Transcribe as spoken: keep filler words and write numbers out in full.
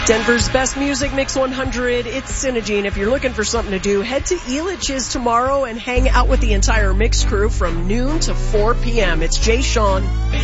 Denver's best music, Mix one hundred. It's Synergy, if you're looking for something to do, head to Elitch's tomorrow and hang out with the entire Mix crew from noon to four p.m. It's Jay Sean.